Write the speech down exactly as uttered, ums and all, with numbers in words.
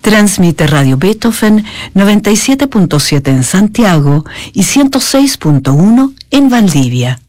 Transmite Radio Beethoven noventa y siete punto siete en Santiago y ciento seis punto uno en Valdivia.